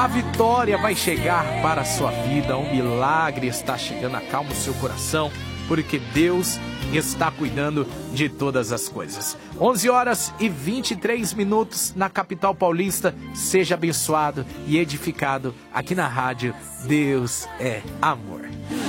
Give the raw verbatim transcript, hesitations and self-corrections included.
A vitória vai chegar para a sua vida, um milagre está chegando, acalma o seu coração, porque Deus está cuidando de todas as coisas. onze horas e vinte e três minutos na capital paulista. Seja abençoado e edificado aqui na rádio Deus é Amor.